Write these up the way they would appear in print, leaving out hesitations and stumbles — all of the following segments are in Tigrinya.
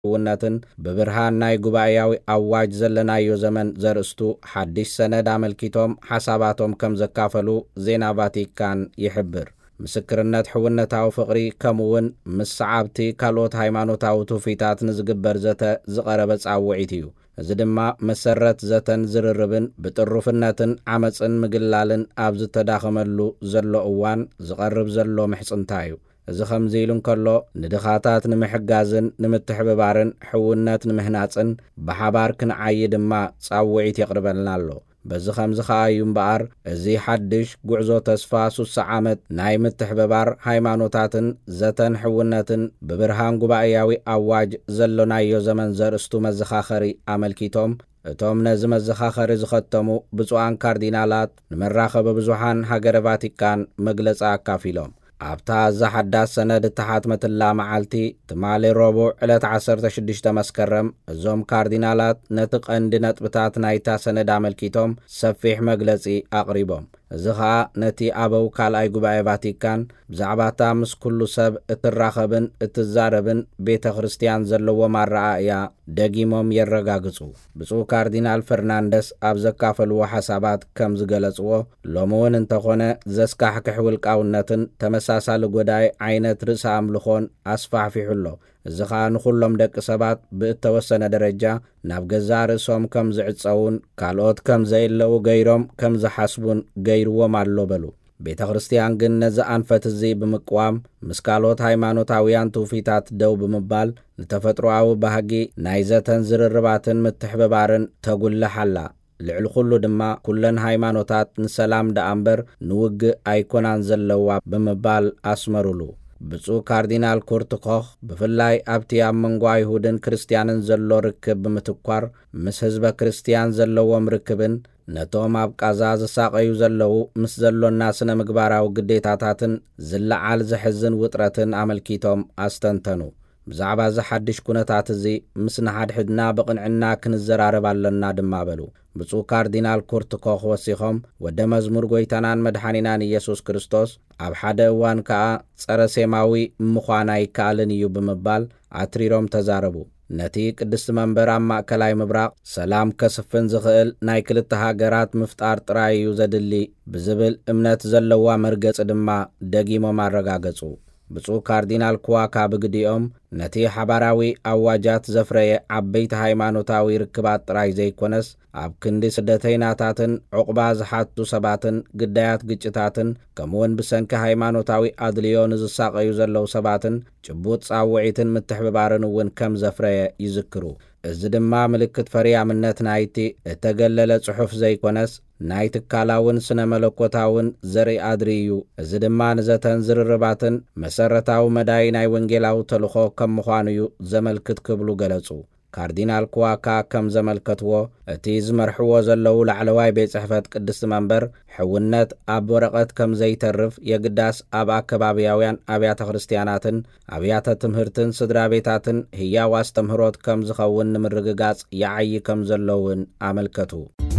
حونتن ببرهان ناي قبائياوي أواج زلنايو زمن زرستو حدش سند عملكيتهم حساباتهم كم زكافلو زينا فاتيكان يحبر مسكرنات حونتاو فقري كمون مسعابتي كالوت هايمانوتاو توفيتات نزقبر زتا زقربت عوعيتيو እዚ ድማ መሰረት ዘተን ዝርርብን ብጥሩፍነትን ዓመፅን ምግላልን ኣብ ዝተዳኸመሉ ዘሎ እዋን ዝቐርብ ዘሎ ምሕጽንታ እዩ። እዚ ከምዚ ኢሉ እንከሎ ንድኻታት ንምሕጋዝን ንምትሕብባርን ሕውነት ንምህናፅን ብሓባር ክንዓይ ድማ ጻውዒት የቕርበልና ኣሎ። በዚ ከምዚ ከዓ እዩ እምበኣር እዚ ሓድሽ ጉዕዞ ተስፋ 60 ዓመት ናይ ምትሕብባር ሃይማኖታትን ዘተን ሕውነትን ብብርሃን ጉባኤያዊ ኣዋጅ ዘሎናዮ ዘመን ዘርእስቱ መዘኻኸሪ ኣመልኪቶም እቶም ነዚ መዘኻኸሪ ዝኸተሙ ብፁዓን ካርዲናላት ንመራኸቢ ብዙሓን ሃገረ ቫቲካን መግለፂ ኣካፊሎም ኣብታ ዝሓዳስ ሰነድ ተሓትመትላ መዓልቲ ትማሊ ረቡዕ ዕለት 16 መስከረም እዞም ካርዲናላት ነቲ ቀንዲ ነጥብታት ናይታ ሰነድ ኣመልኪቶም ሰፊሕ መግለፂ ኣቕሪቦም። እዚ ከዓ ነቲ ኣበው ካልኣይ ጉባኤ ቫቲካን ብዛዕባታ ምስ ኩሉ ሰብ እትራኸብን እትዛረብን ቤተ ክርስቲያን ዘለዎም ኣረኣእያ ደጊሞም የረጋግጹ። ብፁዕ ካርዲናል ፈርናንደስ ኣብ ዘካፈልዎ ሓሳባት ከም ዝገለጽዎ ሎሚ እውን እንተኾነ ዘስካሕክሕ ውልቃውነትን ተመሳሳሊ ጎዳይ ዓይነት ርእሰ ኣምልኾን ኣስፋሕፊሑሎ። እዚ ከዓ ንኹሎም ደቂ ሰባት ብእተወሰነ ደረጃ ናብ ገዛ ርእሶም ከም ዝዕፀውን ካልኦት ከም ዘየለዉ ገይሮም ከም ዝሓስቡን ገይርዎም ኣሎ በሉ። ቤተ ክርስቲያን ግን ነዚ ኣንፈት እዚ ብምቅዋም ምስ ካልኦት ሃይማኖታውያን ትውፊታት ደው ብምባል ንተፈጥሮኣዊ ባህጊ ናይ ዘተን ዝርርባትን ምትሕብባርን ተጉልሕ ኣላ። ልዕሊ ኩሉ ድማ ኩለን ሃይማኖታት ንሰላም ደኣ እምበር ንውግእ ኣይኮናን ዘለዋ ብምባል ኣስመሩሉ። ብፁዕ ካርዲናል ኩርት ኮኽ ብፍላይ ኣብቲ ኣብ መንጎ ኣይሁድን ክርስቲያንን ዘሎ ርክብ ብምትኳር ምስ ህዝበ ክርስቲያን ዘለዎም ርክብን ነቶም ኣብ ቃዛ ዝሳቀዩ ዘለዉ ምስ ዘሎና ስነ ምግባራዊ ግዴታታትን ዝለዓል ዝሕዝን ውጥረትን ኣመልኪቶም ኣስተንተኑ። ብዛዕባ ዝሓድሽ ኩነታት እዚ ምስ ንሓድሕድና ብቕንዕና ክንዘራረብ ኣለና ድማ በሉ። ብፁዕ ካርዲናል ኩርት ኮኽ ወሲኾም ወደ መዝሙር ጎይታናን መድሓኒናን ኢየሱስ ክርስቶስ ኣብ ሓደ እዋን ከዓ ጸረ ሴማዊ ምዃና ይከኣልን እዩ ብምባል ኣትሪሮም ተዛረቡ። ነቲ ቅድስቲ መንበር ኣብ ማእከላይ ምብራቕ ሰላም ከስፍን ዝኽእል ናይ ክልተ ሃገራት ምፍጣር ጥራይ እዩ ዘድሊ ብዝብል እምነት ዘለዋ መርገጽ ድማ ደጊሞም ኣረጋገጹ። ብፁዕ ካርዲናል ኩዋካ ብግዲኦም ነቲ ሓባራዊ ኣዋጃት ዘፍረየ ዓበይቲ ሃይማኖታዊ ርክባት ጥራይ ዘይኮነስ ኣብ ክንዲ ስደተይናታትን ዕቑባ ዝሓቱ ሰባትን ግዳያት ግጭታትን ከምውን ብሰንኪ ሃይማኖታዊ ኣድልዮ ንዝሳቀዩ ዘለዉ ሰባትን ጭቡጥ ጻውዒትን ምትሕብባርን እውን ከም ዘፍረየ ይዝክሩ። እዚ ድማ ምልክት ፈሪያምነት ናይቲ እተገለለ ጽሑፍ ዘይኮነስ ናይ ትካላውን ስነ መለኮታውን ዘርኢ ኣድሪ እዩ። እዚ ድማ ንዘተን ዝርርባትን መሰረታዊ መዳይ ናይ ወንጌላዊ ተልኾ ከም ምዃኑ እዩ ዘመልክት ክብሉ ገለጹ። ካርዲናል ኩዋካ ከም ዘመልከትዎ እቲ ዝመርሕዎ ዘለዉ ላዕለዋይ ቤት ጽሕፈት ቅድስቲ መንበር ሕውነት ኣብ ወረቐት ከም ዘይተርፍ የግዳስ ኣብ ኣከባቢያውያን ኣብያተ ክርስቲያናትን ኣብያተ ትምህርትን ስድራ ቤታትን ህያው ኣስተምህሮት ከም ዝኸውን ንምርግጋጽ ይዓይ ከም ዘለውን ኣመልከቱ።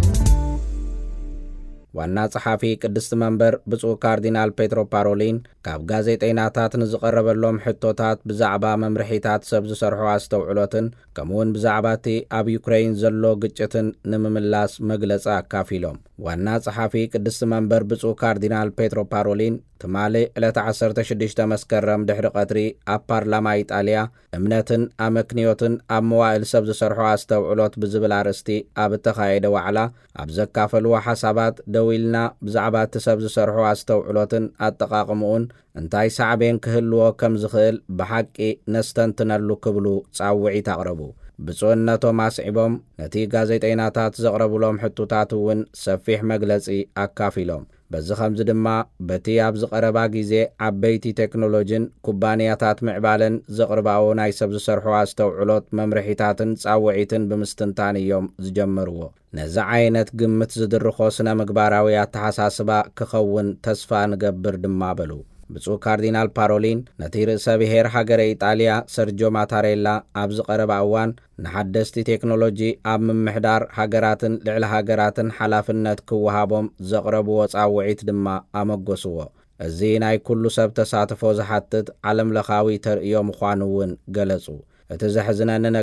ዋና ጸሓፊ ቅድስቲ መንበር ብፁዕ ካርዲናል ፔትሮ ፓሮሊን ካብ ጋዜጠኛታት ንዝቐረበሎም ሕቶታት ብዛዕባ መምርሒታት ሰብ ዝሰርሑ ኣስተውዕሎትን ከምውን ብዛዕባ እቲ ኣብ ዩክሬን ዘሎ ግጭትን ንምምላስ መግለፂ ኣካፊሎም። ዋና ጸሓፊ ቅድስቲ መንበር ብፁዕ ካርዲናል ፔትሮ ፓሮሊን ትማሊ ዕለት 16 መስከረም ድሕሪ ቀትሪ ኣብ ፓርላማ ኢጣልያ እምነትን ኣመክንዮትን ኣብ መዋዕል ሰብ ዝሰርሑ ኣስተውዕሎት ብዝብል ኣርእስቲ ኣብ እተኻየደ ዋዕላ ኣብ ዘካፈልዎ ሓሳባት ደው ኢልና ብዛዕባ እቲ ሰብ ዝሰርሑ ኣስተውዕሎትን ኣጠቓቕምኡን እንታይ ሳዕቤን ክህልዎ ከም ዝኽእል ብሓቂ ነስተንትነሉ ክብሉ ጻውዒት ኣቕረቡ። ብፁዕነቶም ኣስዒቦም ነቲ ጋዜጠኛታት ዘቕረብሎም ሕቱታት እውን ሰፊሕ መግለጺ ኣካፊሎም። በዚ ከምዚ ድማ በቲ ኣብ ዝቐረባ ግዜ ዓበይቲ ቴክኖሎጅን ኩባንያታት ምዕባለን ዘቕርባዎ ናይ ሰብ ዝሰርሑ ኣስተውዕሎት መምርሒታትን ጻውዒትን ብምስትንታን እዮም ዝጀመርዎ። ነዚ ዓይነት ግምት ዝድርኾ ስነ ምግባራዊ ኣተሓሳስባ ክኸውን ተስፋ ንገብር ድማ በሉ። ብፁዕ ካርዲናል ፓሮሊን ነቲ ርእሰ ብሔር ሃገረ ኢጣልያ ሰርጆ ማታሬላ ኣብ ዝቐረባ እዋን ንሓደስቲ ቴክኖሎጂ ኣብ ምምሕዳር ሃገራትን ልዕሊ ሃገራትን ሓላፍነት ክወሃቦም ዘቕረብዎ ጻውዒት ድማ ኣመጎስዎ። እዚ ናይ ኩሉ ሰብ ተሳትፎ ዝሓትት ዓለም ለኻዊ ተርእዮ ምዃኑ እውን ገለጹ። እቲ ዘሕዝነኒ